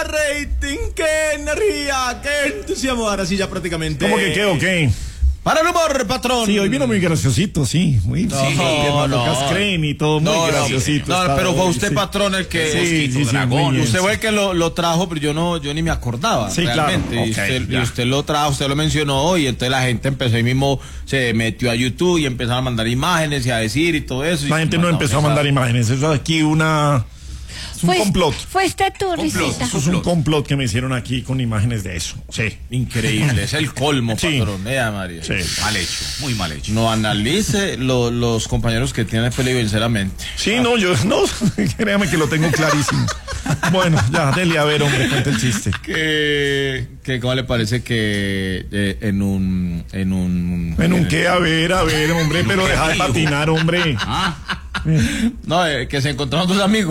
rating, qué energía, qué entusiasmo. Ahora sí, ya prácticamente. ¿Cómo que qué o qué? Para el humor, patrón. Sí, hoy vino muy graciosito, sí. Muy no. Creen y todo, muy graciosito. No, pero fue hoy, usted, sí. patrón, el que. Sí, Dragón. muy bien, Usted fue el que lo trajo, pero yo ni me acordaba. Sí, realmente. claro. Y usted lo trajo, usted lo mencionó, y entonces la gente empezó ahí mismo, se metió a YouTube y empezaron a mandar imágenes y a decir y todo eso. La gente no empezó a mandar imágenes. Eso es aquí es un complot. Fuiste tú, Risita. Eso es un complot que me hicieron aquí con imágenes de eso. Sí. Increíble, es el colmo, Sí. patrón. María. Sí. Mal hecho, muy mal hecho. No analice los compañeros que tienen peligro sinceramente. Sí, créame que lo tengo clarísimo. Bueno, ya, dele a ver, hombre, cuenta el chiste. Que ¿cómo le parece que en un qué? A ver, hombre, pero deja de patinar, hombre. No, que se encontraron dos amigos.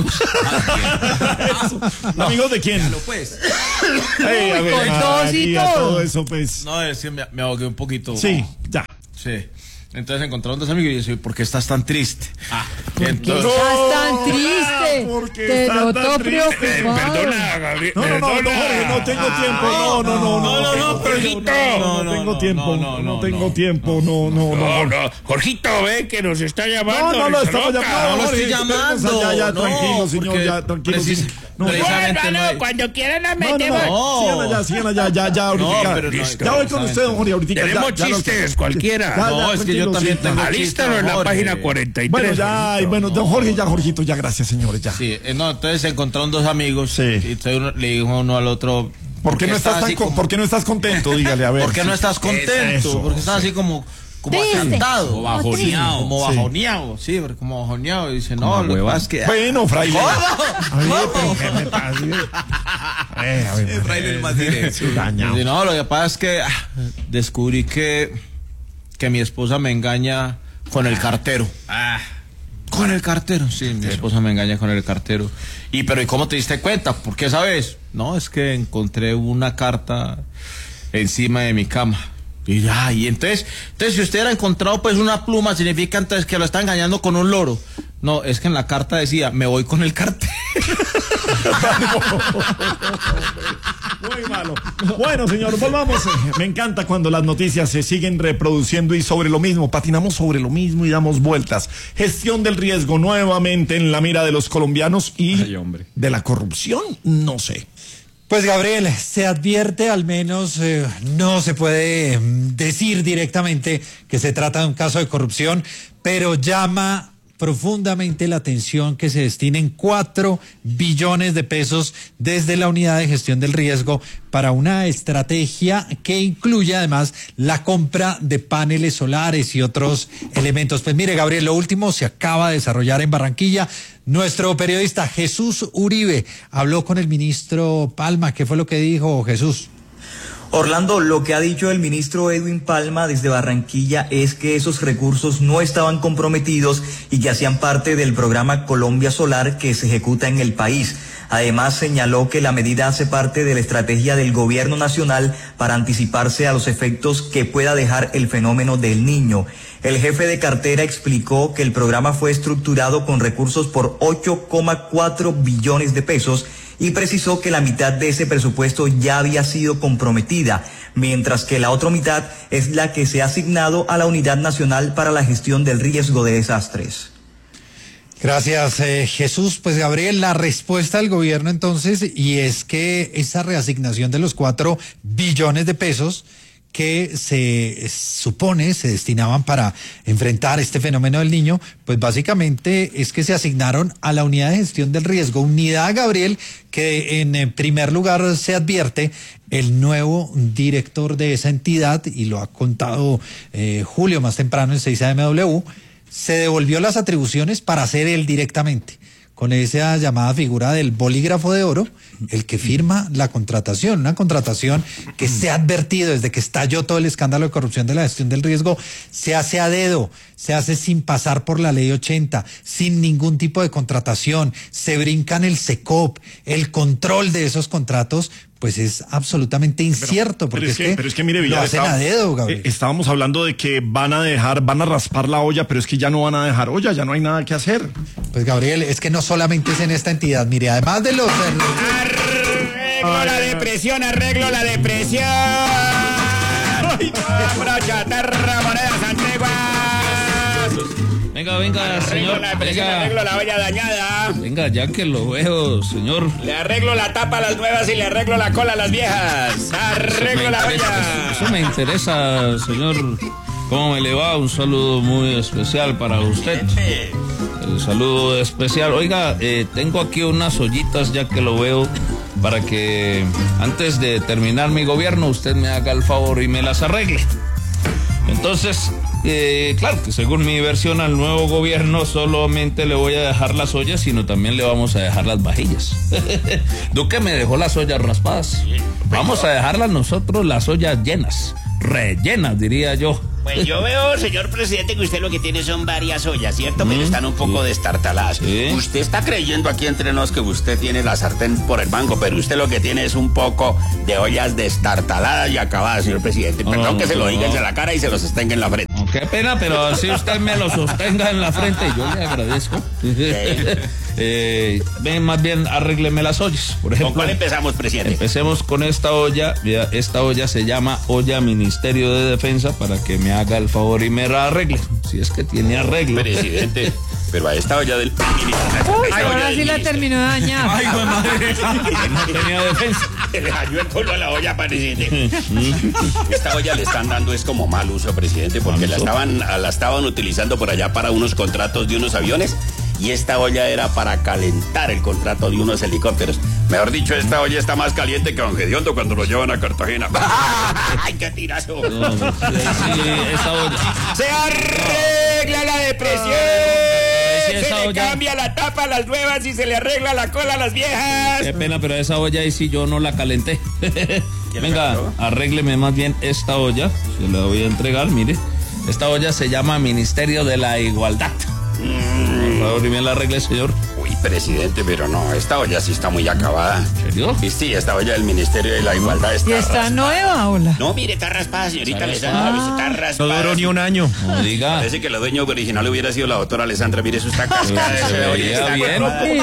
¿Amigos de quién? Pues. Hey, a ver, con dos y María, todo. todo eso, pues. No, es que me ahogué un poquito. Sí, ya. Sí. Entonces encontraron dos amigos y yo, ¿por qué estás tan triste? Entonces, Estás tan triste. porque Te está noto tan triste. preocupado. Perdona, Gabriel. No, Jorge, no tengo tiempo. No, Jorgito. No tengo tiempo. No tengo tiempo. No. Jorgito, ve que nos está llamando. No, estamos Risoloca. llamando. No lo estoy llamando. Ya, No, tranquilo, señor, porque ya, tranquilo. No, precisamente Vuélvalo, no hay- cuando quieran la No, metemos. sigan allá, ya, ahorita. pero no, Ya voy con usted, don Jorge, ahorita. Tenemos ya, chistes, cualquiera. Ya, No, es que yo tranquilo, también sí. tengo Alístalo en la Jorge. página 43. Bueno, ya, don Jorge, ya, Jorgito, ya, gracias, señores, ya. Sí, entonces se encontraron dos amigos. Sí. Y entonces le dijo uno al otro. ¿Por qué no estás contento? Dígale, a ver. ¿Por qué no estás contento? Eso, Porque estás así como Triste. asentado. Como bajoneado. Como Sí. bajoneado, sí, pero como bajoneado. Y dice, no, lo que pasa es que. Bueno, fraile. ¿Cómo? ¿Qué me pasa? Fraile es más directo. Dañado. Dice, no, lo que pasa es que descubrí que mi esposa me engaña con el cartero. Con el cartero, sí, mi esposa me engaña con el cartero. Pero ¿y cómo te diste cuenta? ¿Por qué sabes? No, es que encontré una carta encima de mi cama. Y entonces si usted hubiera encontrado pues una pluma, significa entonces que lo está engañando con un loro. No, es que en la carta decía, me voy con el cartero. Muy malo. Bueno, señor, volvamos. Me encanta cuando las noticias se siguen reproduciendo y sobre lo mismo, patinamos sobre lo mismo y damos vueltas. Gestión del riesgo nuevamente en la mira de los colombianos y de la corrupción, no sé. Pues Gabriel, se advierte, al menos no se puede decir directamente que se trata de un caso de corrupción, pero llama profundamente la atención que se destinen 4 billones de pesos desde la unidad de gestión del riesgo para una estrategia que incluye además la compra de paneles solares y otros elementos. Pues mire, Gabriel, lo último se acaba de desarrollar en Barranquilla. Nuestro periodista Jesús Uribe habló con el ministro Palma. ¿Qué fue lo que dijo Jesús? Orlando, lo que ha dicho el ministro Edwin Palma desde Barranquilla es que esos recursos no estaban comprometidos y que hacían parte del programa Colombia Solar que se ejecuta en el país. Además, señaló que la medida hace parte de la estrategia del gobierno nacional para anticiparse a los efectos que pueda dejar el fenómeno del Niño. El jefe de cartera explicó que el programa fue estructurado con recursos por 8,4 billones de pesos y precisó que la mitad de ese presupuesto ya había sido comprometida, mientras que la otra mitad es la que se ha asignado a la Unidad Nacional para la Gestión del Riesgo de Desastres. Gracias, Jesús. Pues Gabriel, la respuesta del gobierno entonces, y es que esa reasignación de los 4 billones de pesos que se supone se destinaban para enfrentar este fenómeno del Niño, pues básicamente es que se asignaron a la unidad de gestión del riesgo. Unidad, Gabriel, que en primer lugar se advierte el nuevo director de esa entidad, y lo ha contado Julio más temprano en 6AMW, se devolvió las atribuciones para hacer él directamente, con esa llamada figura del bolígrafo de oro, el que firma la contratación, una contratación que se ha advertido desde que estalló todo el escándalo de corrupción de la gestión del riesgo, se hace a dedo, se hace sin pasar por la ley 80, sin ningún tipo de contratación, se brincan el SECOP, el control de esos contratos, pues es absolutamente incierto, porque pero es que mire, Villar, lo hacen a dedo, Gabriel. Estábamos hablando de que van a raspar la olla, pero es que ya no van a dejar olla, ya no hay nada que hacer. Pues Gabriel, es que no solamente es en esta entidad, mire, además de los... Arreglo la depresión, arreglo la depresión. Compro chatarra, monedas antiguas. Venga, señor. La depresión, arreglo la olla dañada. Venga, ya que lo veo, señor. Le arreglo la tapa a las nuevas y le arreglo la cola a las viejas. Arreglo la olla. Eso me interesa, señor. ¿Cómo me le va? Un saludo muy especial para usted. El saludo especial. Oiga, tengo aquí unas ollitas, ya que lo veo, para que antes de terminar mi gobierno usted me haga el favor y me las arregle. Entonces, claro que según mi versión al nuevo gobierno solamente le voy a dejar las ollas, sino también le vamos a dejar las vajillas. Duque me dejó las ollas raspadas. Vamos a dejarlas nosotros las ollas llenas, rellenas, diría yo. Pues yo veo, señor presidente, que usted lo que tiene son varias ollas, ¿cierto? Pero están un poco destartaladas. Sí. Usted está creyendo aquí entre nos que usted tiene la sartén por el mango, pero usted lo que tiene es un poco de ollas destartaladas y acabadas, señor presidente. Perdón que se lo diga en la cara y se los sostenga en la frente. Qué pena, pero si usted me lo sostenga en la frente, yo le agradezco. Ven, más bien arrégleme las ollas. Por ejemplo, ¿Con cuál empezamos, presidente? Empecemos con esta olla. Esta olla se llama olla Ministerio de Defensa, para que me haga el favor y me la arregle, si es que tiene arreglo. Presidente, pero a esta olla del... Ay, ahora sí la terminó de dañar. Ay, güey, madre. No tenía defensa. Se le dañó el culo a la olla, presidente. Esta olla le están dando es como mal uso, presidente, porque la estaban utilizando por allá para unos contratos de unos aviones. Y esta olla era para calentar el contrato de unos helicópteros. Mejor dicho, esta olla está más caliente que Don Gediondo cuando lo llevan a Cartagena. ¡Ay, qué tirazo! No, sí, esa olla. ¡Se arregla la depresión! Sí, Se esa le olla. cambia la tapa a las nuevas y se le arregla la cola a las viejas. Qué pena, pero esa olla ahí sí yo no la calenté. Venga, calentó? arrégleme más bien esta olla. Se la voy a entregar, mire. Esta olla se llama Ministerio de la Igualdad. Por favor, y me la arregle, señor. Uy, presidente, pero no, esta olla sí está muy acabada. ¿En serio? Y sí, esta olla del Ministerio de la Igualdad está ¿Y está raspada. nueva, hola? No, mire, está raspada, señorita Está Alessandra, está raspada. No duró ni un año. No diga. Parece que la dueña original hubiera sido la doctora Alessandra. Mire, eso está cascada. Se veía bien.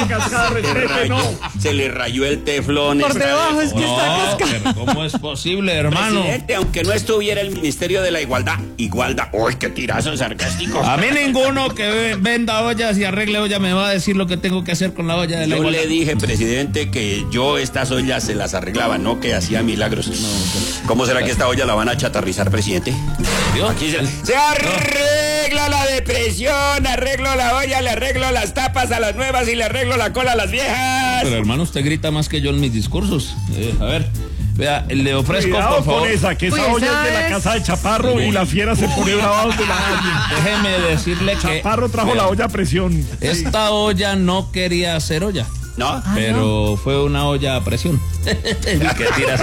Se le rayó el teflón. Por esta debajo vez. es que está No, cascada. pero ¿cómo es posible, hermano? Presidente, aunque no estuviera el Ministerio de la Igualdad. Uy, qué tirazo sarcástico. A mí ninguno que venda ollas y arregle olla me va a decir lo que tengo que hacer con la olla de la Yo igualdad. le dije, presidente, que yo estas ollas se las arreglaba, no que hacía milagros. ¿Cómo será que esta olla la van a chatarrizar, presidente? ¿Vio? Aquí se arregla la depresión, arreglo la olla, le arreglo las tapas a las nuevas y le arreglo la cola a las viejas. Pero hermano, usted grita más que yo en mis discursos. A ver, vea, le ofrezco, Cuidado por favor. con esa, que esa Pues olla es de la esa casa de Chaparro y la fiera se pone brava donde la dañe. Déjeme decirle que Chaparro trajo vea, la olla a presión. esta olla no quería ser olla, ¿No? pero fue una olla a presión. ¿Qué tiras?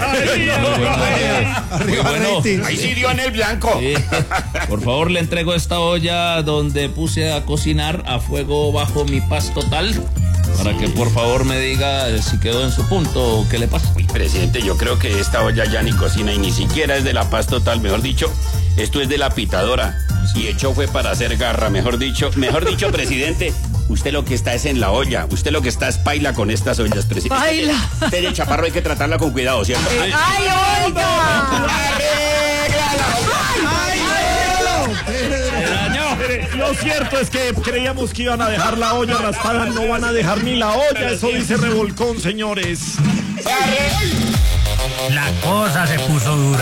Muy bueno. Ahí sí dio en el blanco. Sí. Por favor, le entrego esta olla donde puse a cocinar a fuego bajo mi paz total, para que por favor me diga si quedó en su punto o qué le pasa. Uy, presidente, yo creo que esta olla ya ni cocina y ni siquiera es de la paz total. Mejor dicho, esto es de la pitadora. Y hecho fue para hacer garra, mejor dicho, presidente. Usted lo que está es en la olla. Usted lo que está es paila con estas ollas, presidente. Paila. Usted de Chaparro hay que tratarla con cuidado, ¿cierto? ¡Ay, oiga! Mire, lo cierto es que creíamos que iban a dejar la olla raspada, no van a dejar ni la olla, eso dice Revolcón, señores. La cosa se puso dura.